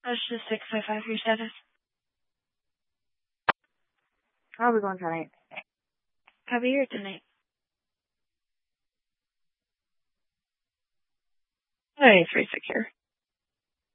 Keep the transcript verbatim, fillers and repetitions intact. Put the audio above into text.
That's just six five five, your status. How are we going tonight? Copy here tonight. Hey, three six here.